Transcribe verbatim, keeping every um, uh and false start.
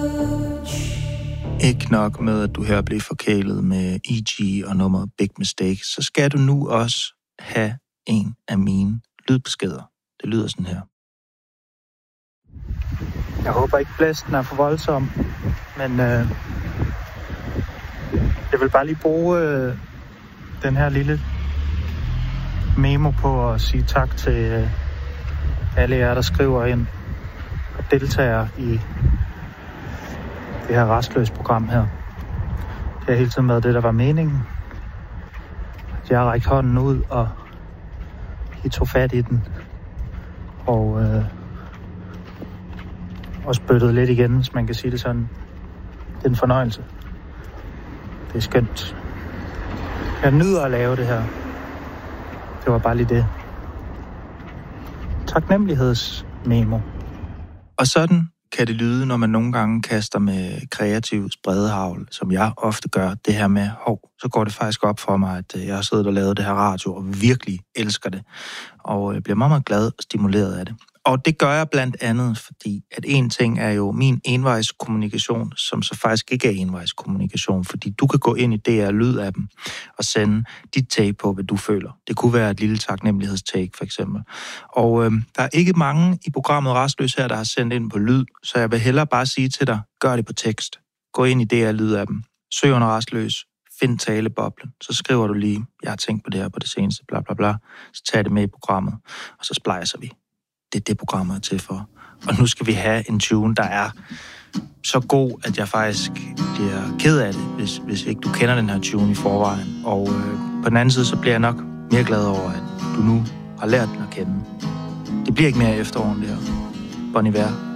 Ikke nok med, at du her blev forkælet med E G og nummeret Big Mistake, så skal du nu også have en af mine lydbeskeder. Det lyder sådan her. Jeg håber ikke, blæsten er for voldsom, men øh, jeg vil bare lige bruge øh, den her lille memo på at sige tak til øh, alle jer, der skriver ind og deltager i det her rastløse program her. Det har hele tiden været det, der var meningen. Jeg har rækket hånden ud, og I tog fat i den. Og øh, og spyttet lidt igen, hvis man kan sige det sådan. Det er en fornøjelse. Det er skønt. Jeg nyder at lave det her. Det var bare lige det. Taknemmelighedsmemo. Og sådan kan det lyde, når man nogle gange kaster med kreativ spredehagl, som jeg ofte gør, det her med, hov, så går det faktisk op for mig, at jeg har siddet og lavet det her radio, og virkelig elsker det. Og jeg bliver meget, meget glad og stimuleret af det. Og det gør jeg blandt andet, fordi at en ting er jo min envejskommunikation, som så faktisk ikke er envejskommunikation, fordi du kan gå ind i D R Lyd-appen og sende dit take på, hvad du føler. Det kunne være et lille taknemmelighedstake, for eksempel. Og øh, der er ikke mange i programmet Rastløs her, der har sendt ind på lyd, så jeg vil hellere bare sige til dig, gør det på tekst. Gå ind i D R Lyd-appen, søg under Rastløs, find taleboblen, så skriver du lige, jeg har tænkt på det her på det seneste, bla bla bla, så tag det med i programmet, og så splejser vi. Det er det, programmet er til for. Og nu skal vi have en tune, der er så god, at jeg faktisk bliver ked af det, hvis, hvis ikke du kender den her tune i forvejen. Og øh, på den anden side, så bliver jeg nok mere glad over, at du nu har lært den at kende. Det bliver ikke mere efteråren, det her. Bon Iver.